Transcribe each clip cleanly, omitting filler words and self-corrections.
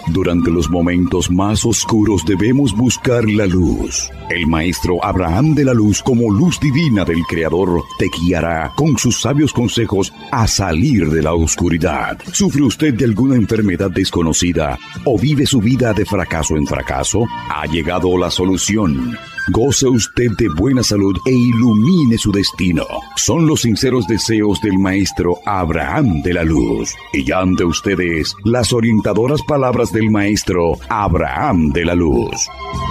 Durante los momentos más oscuros debemos buscar la luz. El maestro Abraham de la Luz, como luz divina del Creador, te guiará con sus sabios consejos a salir de la oscuridad. ¿Sufre usted de alguna enfermedad desconocida o vive su vida de fracaso en fracaso? Ha llegado la solución. Goce usted de buena salud e ilumine su destino. Son los sinceros deseos del maestro Abraham de la Luz. Y ya ante ustedes las orientadoras palabras del maestro Abraham de la Luz.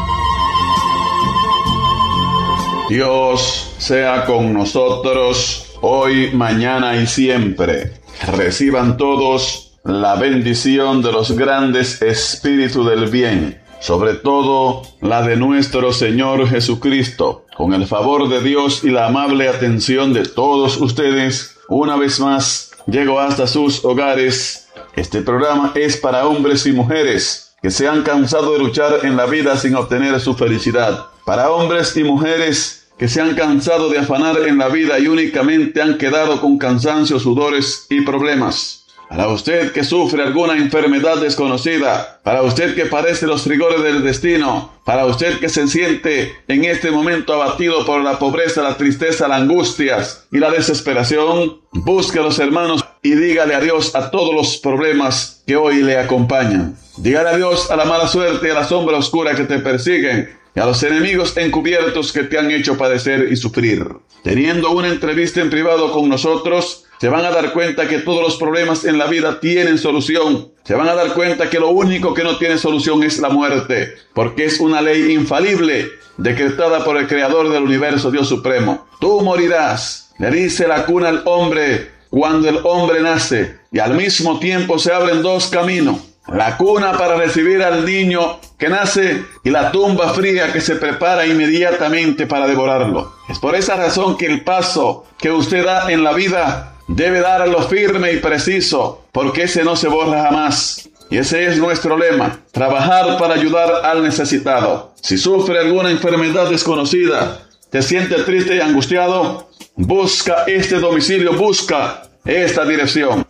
Dios sea con nosotros hoy, mañana y siempre. Reciban todos la bendición de los grandes espíritus del bien, sobre todo la de nuestro Señor Jesucristo. Con el favor de Dios y la amable atención de todos ustedes, una vez más llego hasta sus hogares. Este programa es para hombres y mujeres que se han cansado de luchar en la vida sin obtener su felicidad. Para hombres y mujeres que se han cansado de afanar en la vida y únicamente han quedado con cansancio, sudores y problemas. Para usted que sufre alguna enfermedad desconocida, para usted que padece los rigores del destino, para usted que se siente en este momento abatido por la pobreza, la tristeza, las angustias y la desesperación, busque a los hermanos y dígale adiós a todos los problemas que hoy le acompañan. Dígale adiós a la mala suerte y a la sombra oscura que te persiguen y a los enemigos encubiertos que te han hecho padecer y sufrir. Teniendo una entrevista en privado con nosotros, se van a dar cuenta que todos los problemas en la vida tienen solución. Se van a dar cuenta que lo único que no tiene solución es la muerte, porque es una ley infalible decretada por el Creador del universo, Dios Supremo. Tú morirás, le dice la cuna al hombre cuando el hombre nace, y al mismo tiempo se abren dos caminos: la cuna para recibir al niño que nace y la tumba fría que se prepara inmediatamente para devorarlo. Es por esa razón que el paso que usted da en la vida debe darlo firme y preciso, porque ese no se borra jamás. Y ese es nuestro lema: trabajar para ayudar al necesitado. Si sufre alguna enfermedad desconocida, te sientes triste y angustiado, busca este domicilio, busca esta dirección.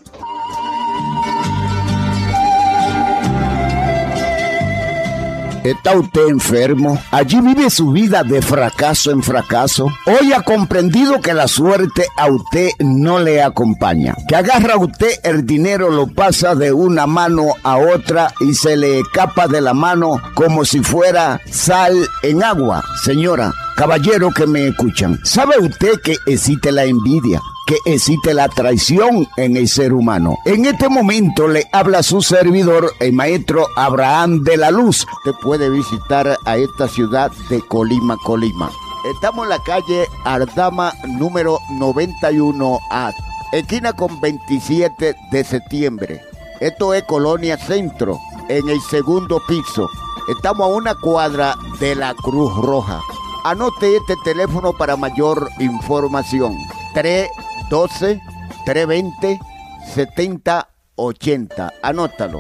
¿Está usted enfermo? Allí vive su vida de fracaso en fracaso. Hoy ha comprendido que la suerte a usted no le acompaña. Que agarra a usted el dinero, lo pasa de una mano a otra y se le escapa de la mano como si fuera sal en agua. Señora, caballero que me escuchan, ¿sabe usted que existe la envidia? Que existe la traición en el ser humano. En este momento le habla su servidor, el maestro Abraham de la Luz. Usted puede visitar a esta ciudad de Colima, Colima. Estamos en la calle Ardama número 91A, esquina con 27 de septiembre. Esto es Colonia Centro, en el segundo piso. Estamos a una cuadra de la Cruz Roja. Anote este teléfono para mayor información: 312-320-7080. Anótalo: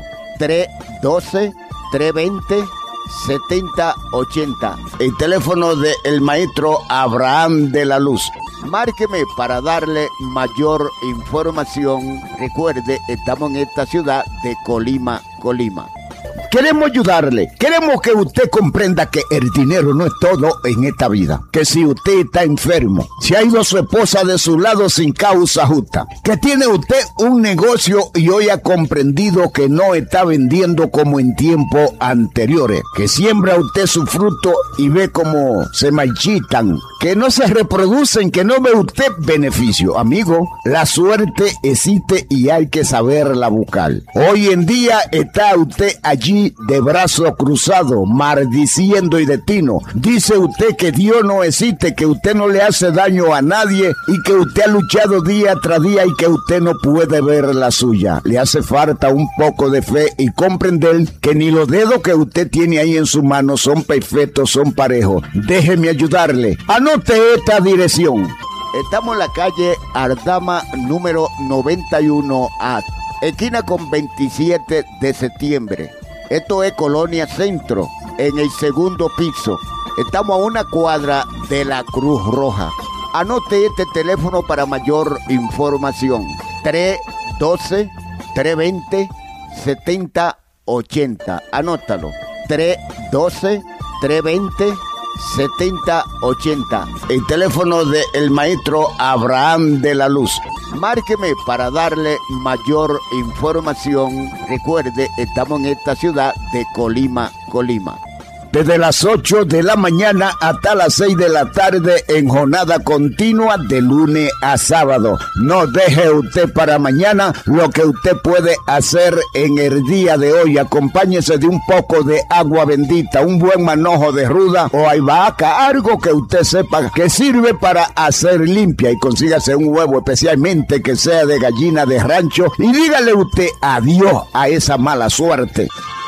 312-320-7080. El teléfono del maestro Abraham de la Luz. Márqueme para darle mayor información. Recuerde, estamos en esta ciudad de Colima, Colima. Queremos ayudarle, queremos que usted comprenda que el dinero no es todo en esta vida. Que si usted está enfermo, si ha ido su esposa de su lado sin causa justa, que tiene usted un negocio y hoy ha comprendido que no está vendiendo como en tiempos anteriores, que siembra usted su fruto y ve cómo se marchitan, que no se reproducen, que no ve usted beneficio. Amigo, la suerte existe y hay que saberla buscar. Hoy en día está usted allí de brazo cruzado, maldiciendo y destino. Dice usted que Dios no existe, que usted no le hace daño a nadie y que usted ha luchado día tras día y que usted no puede ver la suya. Le hace falta un poco de fe y comprender que ni los dedos que usted tiene ahí en su mano son perfectos, son parejos. Déjeme ayudarle. Anote esta dirección. Estamos en la calle Ardama número 91A, esquina con 27 de septiembre. Esto es Colonia Centro, en el segundo piso. Estamos a una cuadra de la Cruz Roja. Anote este teléfono para mayor información: 312-320-7080. 7080. Anótalo. 312-320-7080. El teléfono del maestro Abraham de la Luz. Márqueme para darle mayor información. Recuerde, estamos en esta ciudad de Colima. Desde las 8 de la mañana hasta las 6 de la tarde en jornada continua de lunes a sábado. No deje usted para mañana lo que usted puede hacer en el día de hoy. Acompáñese de un poco de agua bendita, un buen manojo de ruda o albahaca, algo que usted sepa que sirve para hacer limpia, y consígase un huevo especialmente que sea de gallina de rancho y dígale usted adiós a esa mala suerte.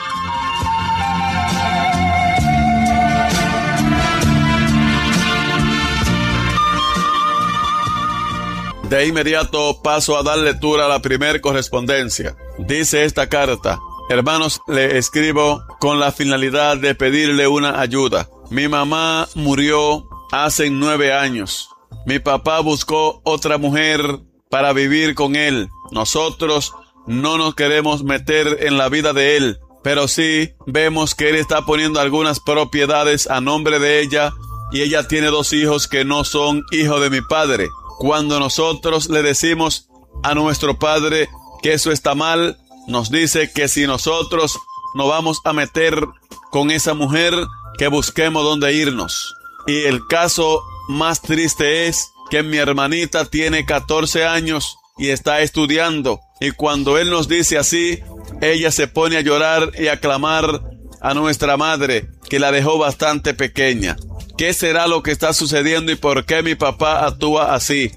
De inmediato paso a dar lectura a la primer correspondencia. Dice esta carta: hermanos, le escribo con la finalidad de pedirle una ayuda. Mi mamá murió hace 9 años. Mi papá buscó otra mujer para vivir con él. Nosotros no nos queremos meter en la vida de él, pero sí vemos que él está poniendo algunas propiedades a nombre de ella, y ella tiene 2 hijos que no son hijos de mi padre. Cuando nosotros le decimos a nuestro padre que eso está mal, nos dice que si nosotros nos vamos a meter con esa mujer, que busquemos dónde irnos. Y el caso más triste es que mi hermanita tiene 14 años y está estudiando. Y cuando él nos dice así, ella se pone a llorar y a clamar a nuestra madre, que la dejó bastante pequeña. ¿Qué será lo que está sucediendo y por qué mi papá actúa así?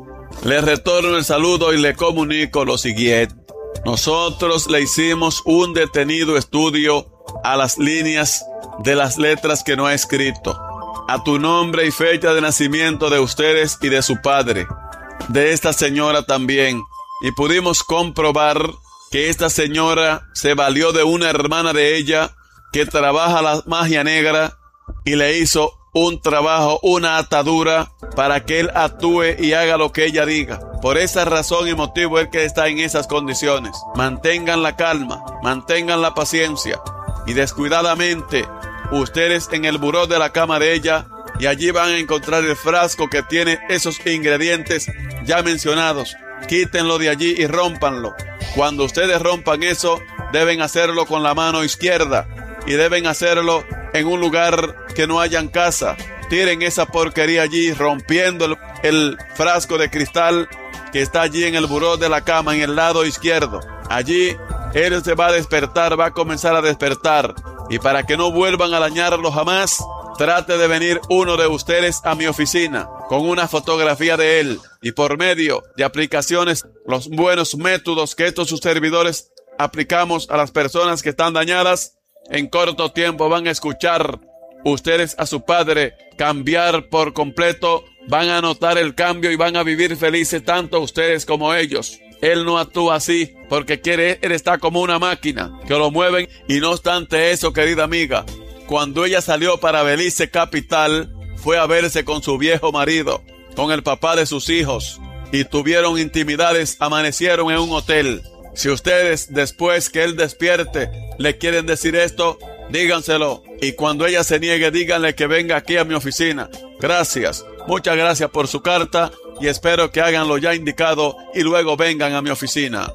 Le retorno el saludo y le comunico lo siguiente. Nosotros le hicimos un detenido estudio a las líneas de las letras que no ha escrito, a tu nombre y fecha de nacimiento de ustedes y de su padre, de esta señora también, y pudimos comprobar que esta señora se valió de una hermana de ella que trabaja la magia negra y le hizo un trabajo, una atadura para que él actúe y haga lo que ella diga. Por esa razón y motivo es que está en esas condiciones. Mantengan la calma, mantengan la paciencia, y descuidadamente ustedes en el buró de la cama de ella, y allí van a encontrar el frasco que tiene esos ingredientes ya mencionados. Quítenlo de allí y rómpanlo. Cuando ustedes rompan eso, deben hacerlo con la mano izquierda y deben hacerlo en un lugar que no hayan casa. Tiren esa porquería allí, rompiendo el frasco de cristal que está allí en el buró de la cama, en el lado izquierdo. Allí él se va a despertar, va a comenzar a despertar. Y para que no vuelvan a dañarlo jamás, trate de venir uno de ustedes a mi oficina con una fotografía de él, y por medio de aplicaciones, los buenos métodos que estos sus servidores aplicamos a las personas que están dañadas, en corto tiempo van a escuchar ustedes a su padre cambiar por completo. Van a notar el cambio y van a vivir felices tanto ustedes como ellos. Él no actúa así porque quiere, él está como una máquina que lo mueven. Y no obstante eso, querida amiga, cuando ella salió para Belice Capital, fue a verse con su viejo marido, con el papá de sus hijos, y tuvieron intimidades, amanecieron en un hotel. Si ustedes, después que él despierte, le quieren decir esto, díganselo. Y cuando ella se niegue, díganle que venga aquí a mi oficina. Gracias, muchas gracias por su carta, y espero que hagan lo ya indicado y luego vengan a mi oficina.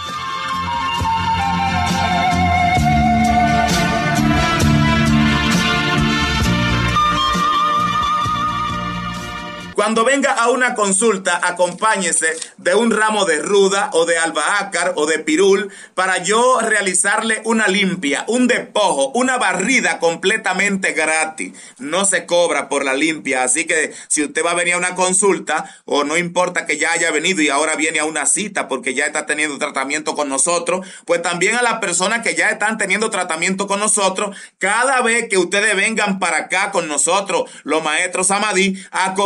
Cuando venga a una consulta, acompáñese de un ramo de ruda o de albahaca o de pirul para yo realizarle una limpia, un despojo, una barrida completamente gratis. No se cobra por la limpia, así que si usted va a venir a una consulta, o no importa que ya haya venido y ahora viene a una cita porque ya está teniendo tratamiento con nosotros, pues también a las personas que ya están teniendo tratamiento con nosotros, cada vez que ustedes vengan para acá con nosotros, los maestros Samadí, acompáñense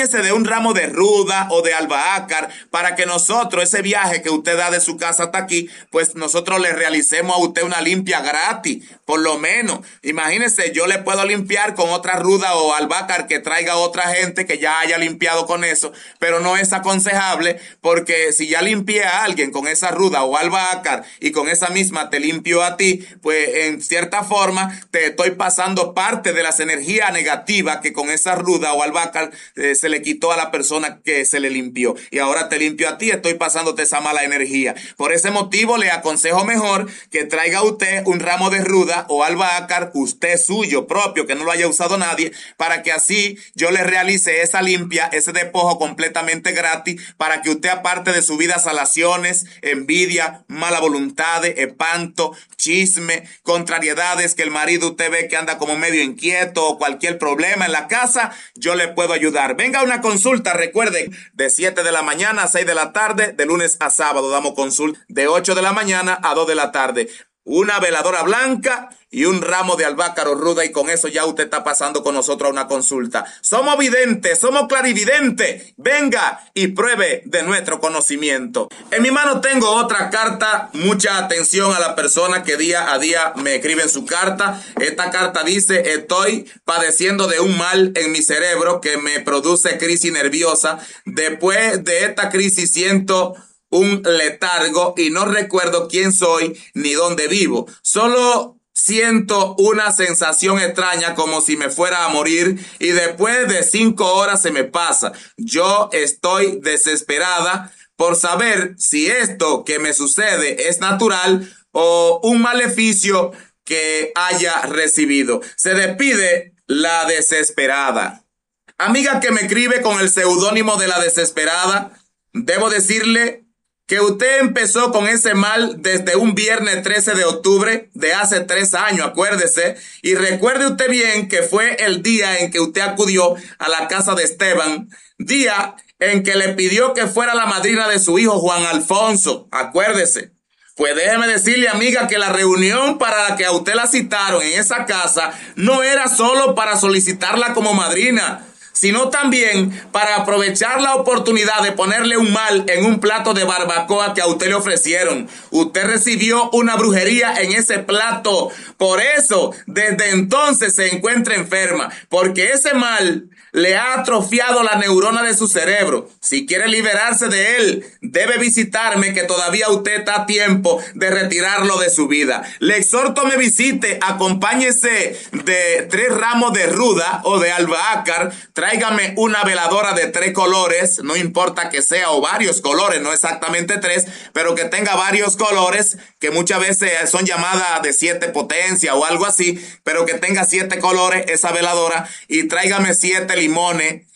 acompáñese de un ramo de ruda o de albahaca para que nosotros, ese viaje que usted da de su casa hasta aquí, pues nosotros le realicemos a usted una limpia gratis, por lo menos. Imagínese, yo le puedo limpiar con otra ruda o albahaca que traiga otra gente que ya haya limpiado con eso, pero no es aconsejable, porque si ya limpié a alguien con esa ruda o albahaca y con esa misma te limpio a ti, pues en cierta forma te estoy pasando parte de las energías negativas que con esa ruda o albahaca se le quitó a la persona que se le limpió, y ahora te limpio a ti, estoy pasándote esa mala energía. Por ese motivo le aconsejo mejor que traiga usted un ramo de ruda o albahaca, usted suyo propio, que no lo haya usado nadie, para que así yo le realice esa limpia, ese despojo completamente gratis, para que usted, aparte de su vida, salaciones, envidia, mala voluntad, espanto, chisme, contrariedades, que el marido usted ve que anda como medio inquieto o cualquier problema en la casa, yo le puedo ayudar. Venga a una consulta, recuerde, de 7 de la mañana a 6 de la tarde, de lunes a sábado damos consulta, de 8 de la mañana a 2 de la tarde. Una veladora blanca y un ramo de albahaca ruda, y con eso ya usted está pasando con nosotros a una consulta. Somos videntes, somos clarividentes. Venga y pruebe de nuestro conocimiento. En mi mano tengo otra carta. Mucha atención a la persona que día a día me escribe en su carta. Esta carta dice: estoy padeciendo de un mal en mi cerebro que me produce crisis nerviosa. Después de esta crisis siento un letargo y no recuerdo quién soy ni dónde vivo. Solo siento una sensación extraña como si me fuera a morir, y después de 5 horas se me pasa. Yo estoy desesperada por saber si esto que me sucede es natural o un maleficio que haya recibido. Se despide la desesperada. Amiga que me escribe con el seudónimo de la desesperada, debo decirle que usted empezó con ese mal desde un viernes 13 de octubre de hace 3 años, acuérdese, y recuerde usted bien que fue el día en que usted acudió a la casa de Esteban, día en que le pidió que fuera la madrina de su hijo Juan Alfonso, acuérdese. Pues déjeme decirle, amiga, que la reunión para la que a usted la citaron en esa casa no era solo para solicitarla como madrina, sino también para aprovechar la oportunidad de ponerle un mal en un plato de barbacoa que a usted le ofrecieron. Usted recibió una brujería en ese plato. Por eso, desde entonces se encuentra enferma, porque ese mal le ha atrofiado la neurona de su cerebro. Si quiere liberarse de él, debe visitarme, que todavía usted está a tiempo de retirarlo de su vida. Le exhorto me visite, acompáñese de 3 ramos de ruda o de albahaca, tráigame una veladora de 3 colores, no importa que sea o varios colores, no exactamente 3, pero que tenga varios colores, que muchas veces son llamadas de 7 potencia o algo así, pero que tenga 7 colores esa veladora, y tráigame 7 limones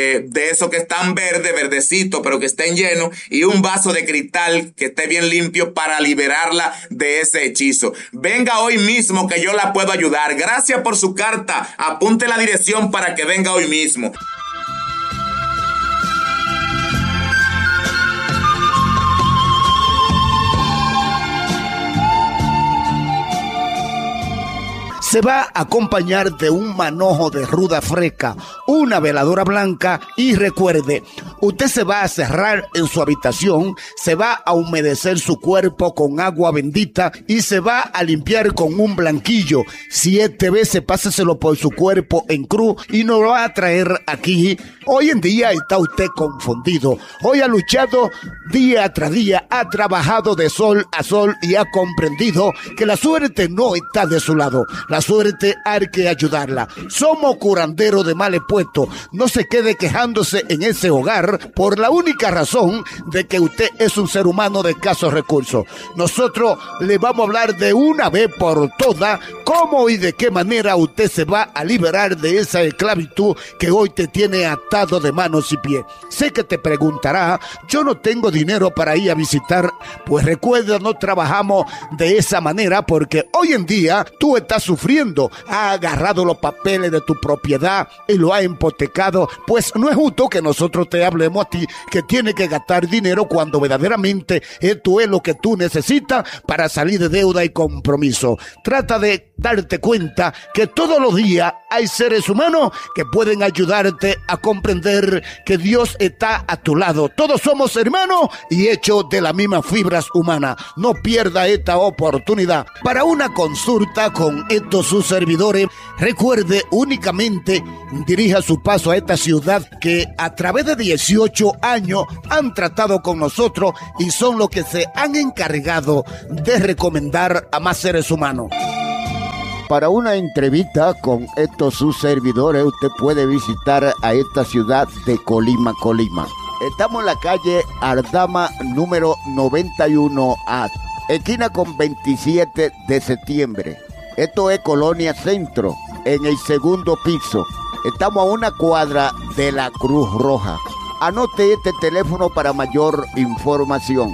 de esos que están verdecitos, pero que estén llenos, y un vaso de cristal que esté bien limpio para liberarla de ese hechizo. Venga hoy mismo, que yo la puedo ayudar. Gracias por su carta. Apunte la dirección para que venga hoy mismo. Se va a acompañar de un manojo de ruda fresca, una veladora blanca, y recuerde, usted se va a cerrar en su habitación, se va a humedecer su cuerpo con agua bendita y se va a limpiar con un blanquillo. 7 veces páseselo por su cuerpo en cruz y nos lo va a traer aquí. Hoy en día está usted confundido. Hoy ha luchado día tras día, ha trabajado de sol a sol y ha comprendido que la suerte no está de su lado. La suerte hay que ayudarla. Somos curanderos de males puestos. No se quede quejándose en ese hogar por la única razón de que usted es un ser humano de escasos recursos. Nosotros le vamos a hablar de una vez por todas cómo y de qué manera usted se va a liberar de esa esclavitud que hoy te tiene atado de manos y pies. Sé que te preguntará, yo no tengo dinero para ir a visitar. Pues recuerda, no trabajamos de esa manera, porque hoy en día tú estás sufriendo, ha agarrado los papeles de tu propiedad y lo ha hipotecado. Pues no es justo que nosotros te hablemos a ti que tienes que gastar dinero cuando verdaderamente esto es lo que tú necesitas para salir de deuda y compromiso. Trata de darte cuenta que todos los días hay seres humanos que pueden ayudarte a comprender que Dios está a tu lado. Todos somos hermanos y hechos de las mismas fibras humanas. No pierda esta oportunidad. Para una consulta con estos sus servidores, recuerde únicamente dirija su paso a esta ciudad que a través de 18 años han tratado con nosotros y son los que se han encargado de recomendar a más seres humanos. Para una entrevista con estos sus servidores, usted puede visitar a esta ciudad de Colima. Estamos en la calle Ardama número 91A, esquina con 27 de septiembre. Esto es Colonia Centro, en el segundo piso. Estamos a una cuadra de la Cruz Roja. Anote este teléfono para mayor información.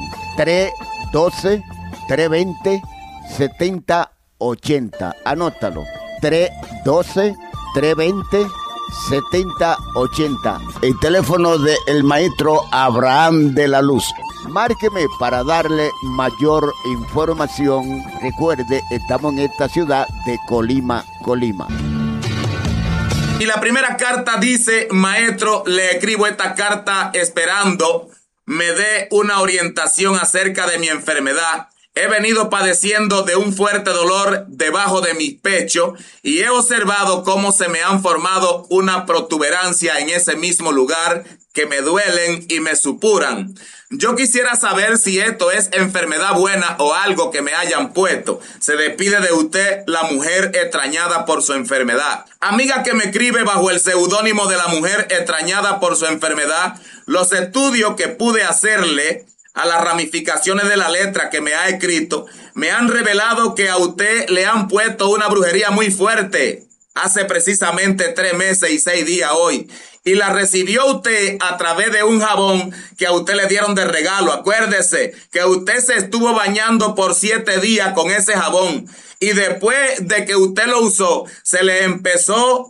312-320-7080. Anótalo. 312-320-7080. El teléfono del maestro Abraham de la Luz. Márqueme para darle mayor información. Recuerde, estamos en esta ciudad de Colima. Y la primera carta dice: maestro, le escribo esta carta esperando me dé una orientación acerca de mi enfermedad. He venido padeciendo de un fuerte dolor debajo de mi pecho y he observado cómo se me han formado una protuberancia en ese mismo lugar que me duelen y me supuran. Yo quisiera saber si esto es enfermedad buena o algo que me hayan puesto. Se despide de usted la mujer extrañada por su enfermedad. Amiga que me escribe bajo el seudónimo de la mujer extrañada por su enfermedad, los estudios que pude hacerle a las ramificaciones de la letra que me ha escrito, me han revelado que a usted le han puesto una brujería muy fuerte hace precisamente 3 meses y 6 días hoy. Y la recibió usted a través de un jabón que a usted le dieron de regalo. Acuérdese que usted se estuvo bañando por 7 días con ese jabón. Y después de que usted lo usó, se le empezó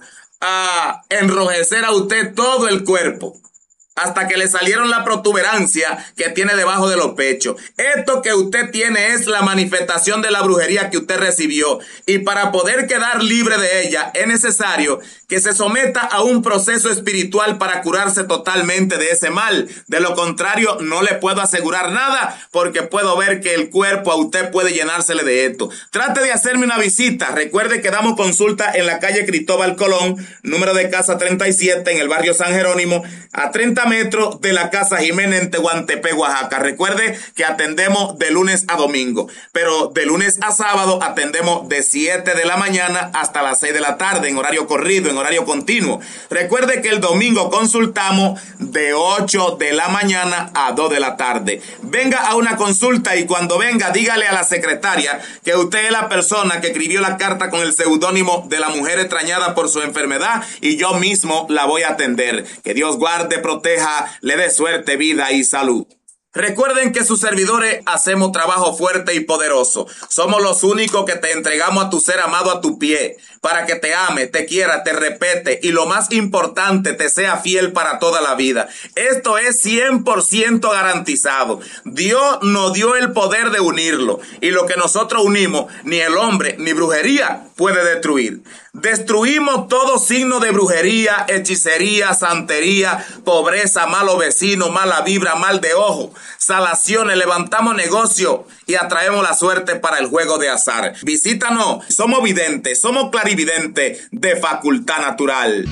a enrojecer a usted todo el cuerpo, hasta que le salieron la protuberancia que tiene debajo de los pechos. Esto que usted tiene es la manifestación de la brujería que usted recibió. Y para poder quedar libre de ella, es necesario que se someta a un proceso espiritual para curarse totalmente de ese mal. De lo contrario, no le puedo asegurar nada, porque puedo ver que el cuerpo a usted puede llenársele de esto. Trate de hacerme una visita. Recuerde que damos consulta en la calle Cristóbal Colón, número de casa 37, en el barrio San Jerónimo, a 30 metros de la Casa Jiménez en Tehuantepec, Oaxaca. Recuerde que atendemos de lunes a domingo, pero de lunes a sábado atendemos de 7 de la mañana hasta las 6 de la tarde, en horario corrido, en horario continuo. Recuerde que el domingo consultamos de 8 de la mañana a 2 de la tarde. Venga a una consulta y cuando venga, dígale a la secretaria que usted es la persona que escribió la carta con el seudónimo de la mujer extrañada por su enfermedad y yo mismo la voy a atender. Que Dios guarde, proteja, le dé suerte, vida y salud. Recuerden que sus servidores hacemos trabajo fuerte y poderoso. Somos los únicos que te entregamos a tu ser amado a tu pie, para que te ame, te quiera, te respete y lo más importante, te sea fiel para toda la vida. Esto es 100% garantizado. Dios nos dio el poder de unirlo y lo que nosotros unimos, ni el hombre ni brujería puede destruir. Destruimos todo signo de brujería, hechicería, santería, pobreza, malos vecinos, mala vibra, mal de ojo, salaciones, levantamos negocio y atraemos la suerte para el juego de azar. Visítanos, somos videntes, somos clarividentes de facultad natural.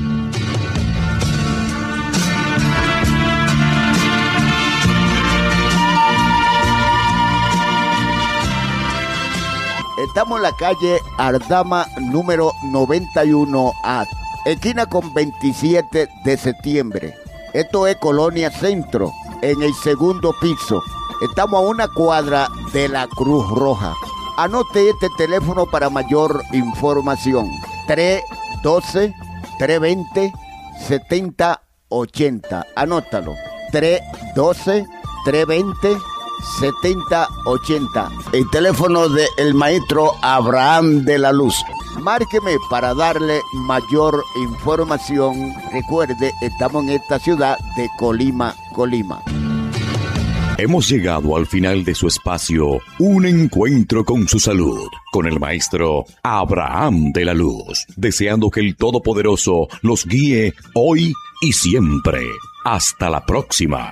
Estamos en la calle Ardama número 91A, esquina con 27 de septiembre. Esto es Colonia Centro, en el segundo piso. Estamos a una cuadra de la Cruz Roja. Anote este teléfono para mayor información. 312-320-7080. Anótalo. 312-320-7080. El teléfono del maestro Abraham de la Luz. Márqueme para darle mayor información. Recuerde, estamos en esta ciudad de Colima. Hemos llegado al final de su espacio, un encuentro con su salud, con el maestro Abraham de la Luz, deseando que el Todopoderoso los guíe hoy y siempre. Hasta la próxima.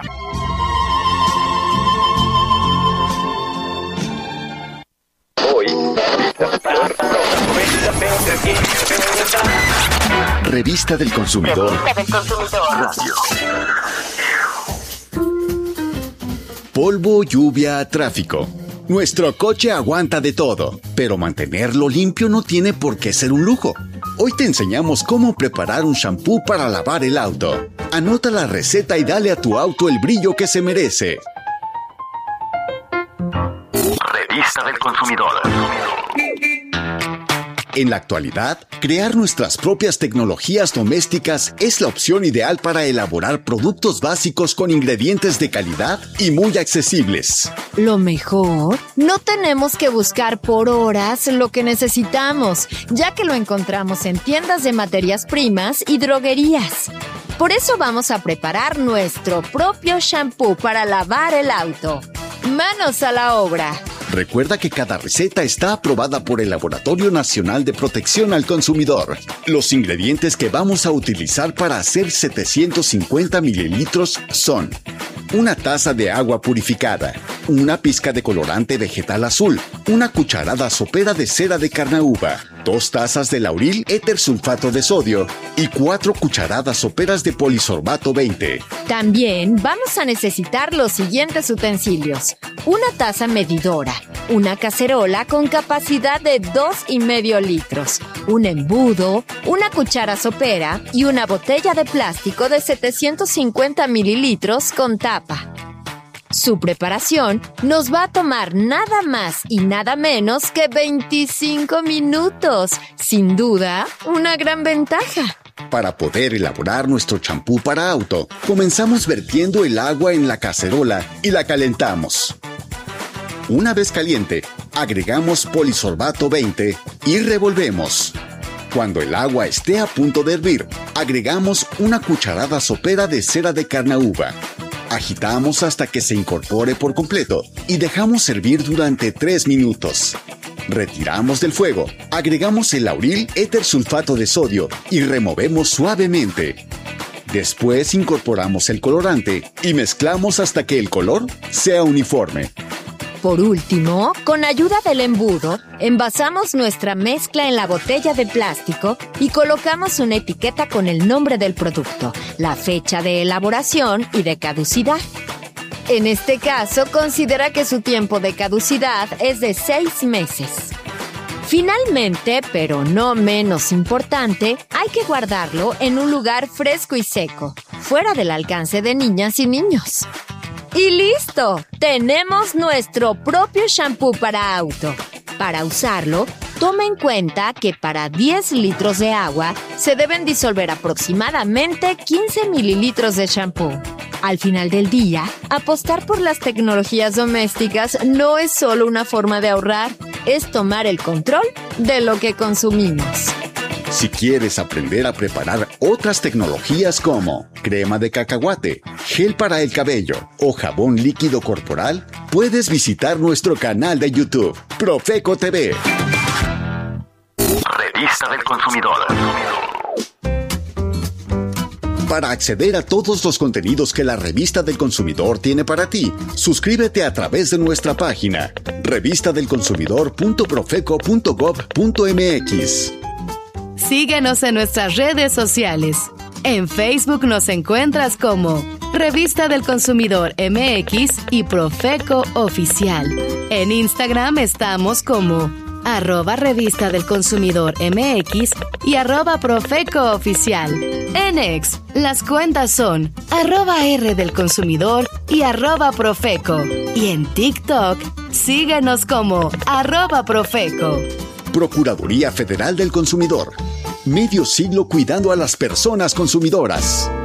Revista del Consumidor. Radio. Polvo, lluvia, tráfico. Nuestro coche aguanta de todo, pero mantenerlo limpio no tiene por qué ser un lujo. Hoy te enseñamos cómo preparar un shampoo para lavar el auto. Anota la receta y dale a tu auto el brillo que se merece. Revista del Consumidor. En la actualidad, crear nuestras propias tecnologías domésticas es la opción ideal para elaborar productos básicos con ingredientes de calidad y muy accesibles. Lo mejor, no tenemos que buscar por horas lo que necesitamos, ya que lo encontramos en tiendas de materias primas y droguerías. Por eso vamos a preparar nuestro propio shampoo para lavar el auto. ¡Manos a la obra! Recuerda que cada receta está aprobada por el Laboratorio Nacional de Protección al Consumidor. Los ingredientes que vamos a utilizar para hacer 750 mililitros son: una taza de agua purificada, una pizca de colorante vegetal azul, una cucharada sopera de cera de carnauba, 2 tazas de lauril éter sulfato de sodio y 4 cucharadas soperas de polisorbato 20. También vamos a necesitar los siguientes utensilios: una taza medidora, una cacerola con capacidad de 2,5 litros, un embudo, una cuchara sopera y una botella de plástico de 750 mililitros con tapa. Su preparación nos va a tomar nada más y nada menos que 25 minutos. Sin duda, una gran ventaja. Para poder elaborar nuestro champú para auto, comenzamos vertiendo el agua en la cacerola y la calentamos. Una vez caliente, agregamos polisorbato 20 y revolvemos. Cuando el agua esté a punto de hervir, agregamos una cucharada sopera de cera de carnauba. Agitamos hasta que se incorpore por completo y dejamos hervir durante 3 minutos. Retiramos del fuego, agregamos el lauril éter sulfato de sodio y removemos suavemente. Después incorporamos el colorante y mezclamos hasta que el color sea uniforme. Por último, con ayuda del embudo, envasamos nuestra mezcla en la botella de plástico y colocamos una etiqueta con el nombre del producto, la fecha de elaboración y de caducidad. En este caso, considera que su tiempo de caducidad es de 6 meses. Finalmente, pero no menos importante, hay que guardarlo en un lugar fresco y seco, fuera del alcance de niñas y niños. ¡Y listo! Tenemos nuestro propio shampoo para auto. Para usarlo, toma en cuenta que para 10 litros de agua se deben disolver aproximadamente 15 mililitros de shampoo. Al final del día, apostar por las tecnologías domésticas no es solo una forma de ahorrar, es tomar el control de lo que consumimos. Si quieres aprender a preparar otras tecnologías como crema de cacahuate, gel para el cabello o jabón líquido corporal, puedes visitar nuestro canal de YouTube, Profeco TV. Revista del Consumidor. Para acceder a todos los contenidos que la Revista del Consumidor tiene para ti, suscríbete a través de nuestra página revistadelconsumidor.profeco.gov.mx. Síguenos en nuestras redes sociales. En Facebook nos encuentras como Revista del Consumidor MX y Profeco Oficial. En Instagram estamos como @Revista del Consumidor MX y @Profeco Oficial. En X, las cuentas son @R del Consumidor y @Profeco. Y en TikTok, síguenos como @Profeco. Procuraduría Federal del Consumidor. Medio siglo cuidando a las personas consumidoras.